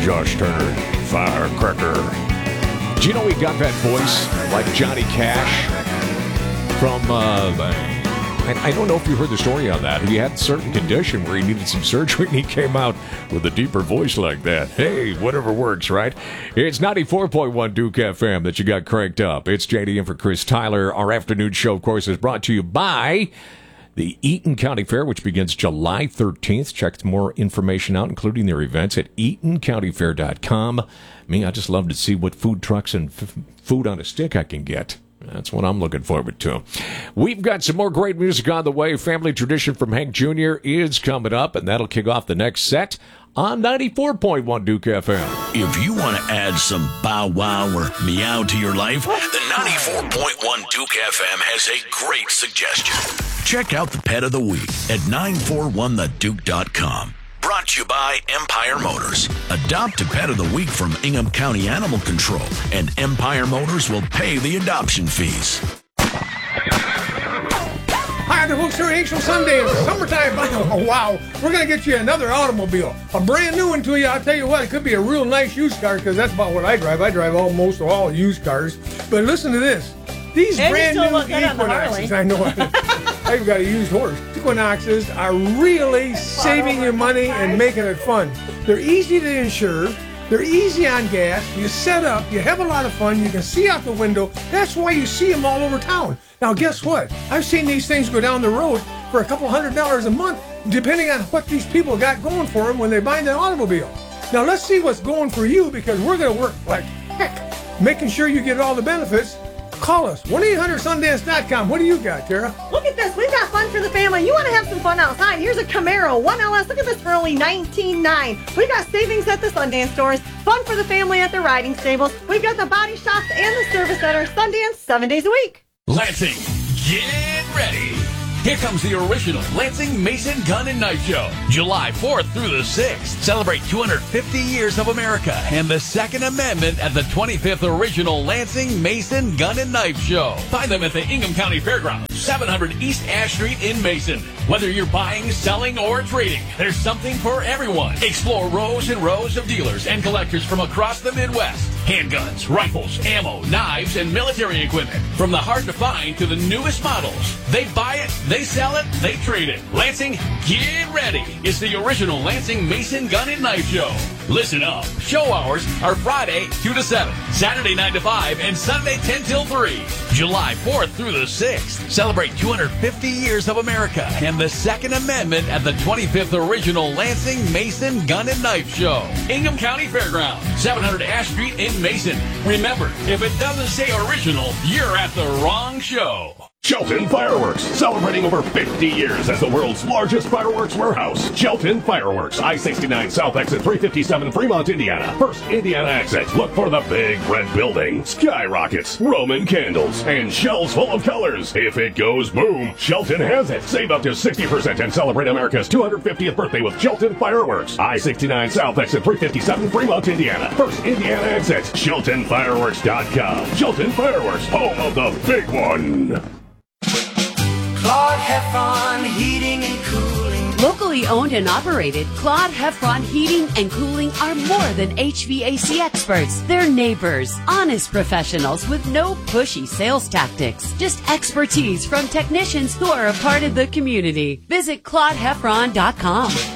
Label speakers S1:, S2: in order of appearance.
S1: Josh Turner, Firecracker. Do you know he got that voice like Johnny Cash from, I don't know if you heard the story on that. He had a certain condition where he needed some surgery, and he came out with a deeper voice like that. Hey, whatever works, right? It's 94.1 Duke FM that you got cranked up. It's JD in for Chris Tyler. Our afternoon show, of course, is brought to you by the Eaton County Fair, which begins July 13th. Check more information out, including their events, at EatonCountyFair.com. I just love to see what food trucks and food on a stick I can get. That's what I'm looking forward to. We've got some more great music on the way. Family Tradition from Hank Jr. is coming up, and that'll kick off the next set on 94.1 Duke FM.
S2: If you want to add some bow wow or meow to your life, the 94.1 Duke FM has a great suggestion. Check out the Pet of the Week at 941theduke.com. Brought to you by Empire Motors. Adopt a Pet of the Week from Ingham County Animal Control, and Empire Motors will pay the adoption fees.
S3: Hi, the folks here at Angel Sunday. It's summertime. Oh, wow. We're going to get you another automobile. A brand new one to you. I'll tell you what, it could be a real nice used car, because that's about what I drive. I drive almost all used cars. But listen to this. These brand new Equinoxes, I know I've got a used horse. Equinoxes are really saving you money and making it fun. They're easy to insure. They're easy on gas. You set up. You have a lot of fun. You can see out the window. That's why you see them all over town. Now, guess what? I've seen these things go down the road for a couple $100 a month, depending on what these people got going for them when they buy the automobile. Now, let's see what's going for you, because we're going to work like heck, making sure you get all the benefits. Call us, 1-800-Sundance.com. What do you got, Tara?
S4: Look at this. We've got fun for the family. You want to have some fun outside. Here's a Camaro, 1LS. Look at this for only $19,900. We've got savings at the Sundance stores. Fun for the family at the riding stables. We've got the body shops and the service center. Sundance, 7 days a week.
S5: Lansing, get ready. Here comes the original Lansing Mason Gun and Knife Show. July 4th through the 6th. Celebrate 250 years of America and the Second Amendment at the 25th original Lansing Mason Gun and Knife Show. Find them at the Ingham County Fairgrounds, 700 East Ash Street in Mason. Whether you're buying, selling, or trading, there's something for everyone. Explore rows and rows of dealers and collectors from across the Midwest. Handguns, rifles, ammo, knives, and military equipment. From the hard to find to the newest models. They buy it, they sell it, they trade it. Lansing, get ready. It's the original Lansing Mason Gun and Knife Show. Listen up. Show hours are Friday 2 to 7, Saturday 9 to 5, and Sunday 10 till 3. July 4th through the 6th. Celebrate 250 years of America and the Second Amendment at the 25th original Lansing Mason Gun and Knife Show. Ingham County Fairgrounds, 700 Ash Street in Mason. Remember, if it doesn't say original, you're at the wrong show.
S6: Shelton Fireworks, celebrating over 50 years as the world's largest fireworks warehouse. Shelton Fireworks, I-69 South Exit 357, Fremont, Indiana. First Indiana exit. Look for the big red building, skyrockets, Roman candles, and shells full of colors. If it goes boom, Shelton has it. Save up to 60% and celebrate America's 250th birthday with Shelton Fireworks. I-69 South Exit 357, Fremont, Indiana. First Indiana exit. SheltonFireworks.com. Shelton Fireworks, home of the big one.
S7: Claude Heffron Heating and Cooling.
S8: Locally owned and operated, Claude Heffron Heating and Cooling are more than HVAC experts. They're neighbors, honest professionals with no pushy sales tactics. Just expertise from technicians who are a part of the community. Visit ClaudeHeffron.com.